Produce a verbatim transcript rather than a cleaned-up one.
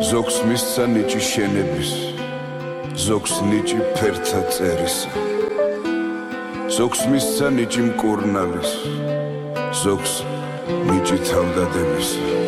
ზოგს მისცა ნიჭი შენების ზოგს ნიჭი ფერთა წერისა ზოგს მისცა ნიჭი მკურნალის ზოგს ნიჭი თავდადებისა